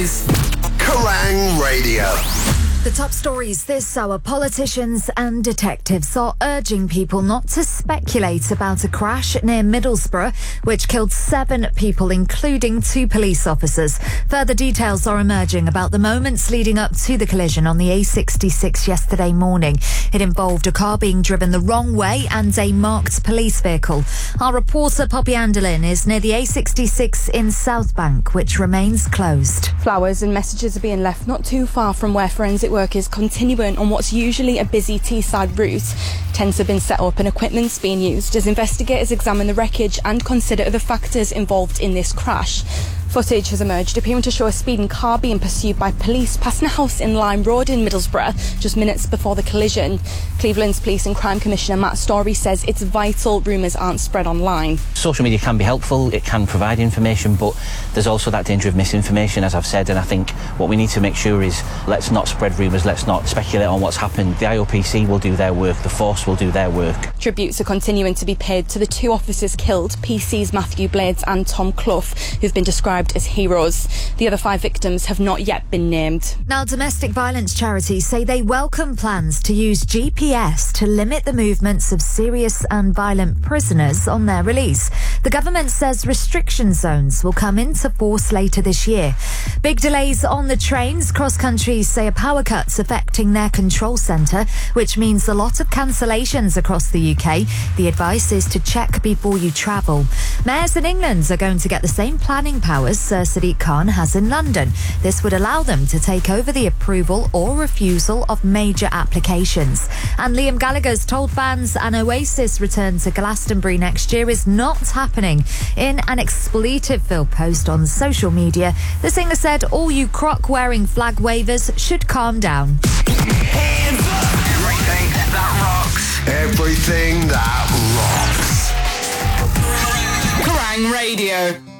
is Kerrang Radio. The top stories this hour: politicians and detectives are urging people not to speculate about a crash near Middlesbrough, which killed 7 people, including 2 police officers. Further details are emerging about the moments leading up to the collision on the A66 yesterday morning. It involved a car being driven the wrong way and a marked police vehicle. Our reporter Poppy Anderlin is near the A66 in South Bank, which remains closed. Flowers and messages are being left not too far from where forensic work is continuing on what's usually a busy Teesside route. Tents have been set up and equipment's being used as investigators examine the wreckage and consider other factors involved in this crash. Footage has emerged appearing to show a speeding car being pursued by police passing a house in Lime Road in Middlesbrough just minutes before the collision. Cleveland's Police and Crime Commissioner Matt Story says it's vital rumours aren't spread online. Social media can be helpful, it can provide information, but there's also that danger of misinformation, as I've said, and I think what we need to make sure is let's not spread rumours, let's not speculate on what's happened. The IOPC will do their work, the force will do their work. Tributes are continuing to be paid to the 2 officers killed, PC's Matthew Blades and Tom Clough, who've been described as heroes. The other 5 victims have not yet been named. Now, domestic violence charities say they welcome plans to use GPS to limit the movements of serious and violent prisoners on their release. The government says restriction zones will come into force later this year. Big delays on the trains. Cross countries say a power cut's affecting their control centre, which means a lot of cancellations across the UK. The advice is to check before you travel. Mayors in England are going to get the same planning powers Sir Sadiq Khan has in London. This would allow them to take over the approval or refusal of major applications. And Liam Gallagher's told fans an Oasis return to Glastonbury next year is not happening. In an expletive-filled post on social media, the singer said all you croc-wearing flag wavers should calm down. Hands up! Everything that rocks. Everything that rocks. Kerrang Radio.